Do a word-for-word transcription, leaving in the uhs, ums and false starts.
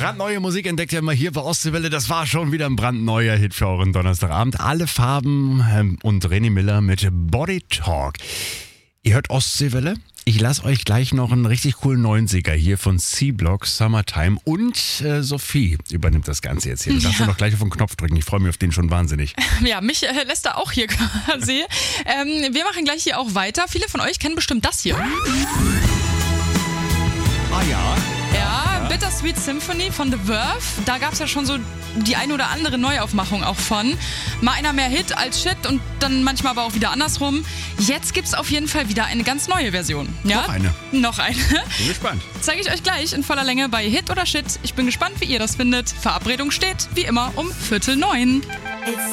Brandneue Musik entdeckt ihr immer hier bei Ostseewelle. Das war schon wieder ein brandneuer Hit für euren Donnerstagabend. Alle Farben ähm, und René Miller mit Body Talk. Ihr hört Ostseewelle. Ich lasse euch gleich noch einen richtig coolen neunziger hier von C-Block, Summertime. Und äh, Sophie übernimmt das Ganze jetzt hier. Du darfst ja noch gleich auf den Knopf drücken. Ich freue mich auf den schon wahnsinnig. Ja, mich äh, lässt er auch hier quasi. ähm, wir machen gleich hier auch weiter. Viele von euch kennen bestimmt das hier. Ah ja. Ja, Bittersweet Symphony von The Verve. Da gab es ja schon so die ein oder andere Neuaufmachung auch von. Mal einer mehr Hit als Shit und dann manchmal aber auch wieder andersrum. Jetzt gibt es auf jeden Fall wieder eine ganz neue Version. Ja? Noch eine. Noch eine. Bin gespannt. Zeige ich euch gleich in voller Länge bei Hit oder Shit. Ich bin gespannt, wie ihr das findet. Verabredung steht, wie immer, um Viertel neun.